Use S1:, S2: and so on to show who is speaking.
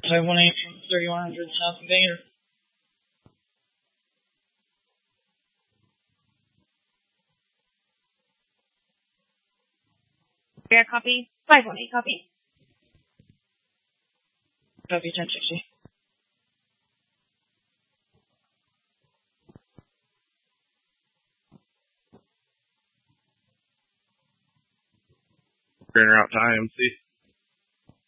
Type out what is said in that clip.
S1: 518 from 3100 South Bangor.
S2: Yeah, copy. 518, copy.
S1: Copy 1060.
S3: Turn route to IMC.